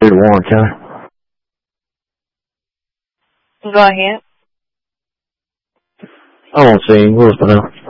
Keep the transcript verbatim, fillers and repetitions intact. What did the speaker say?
to Warren County. Go ahead. I won't say Willis, but now.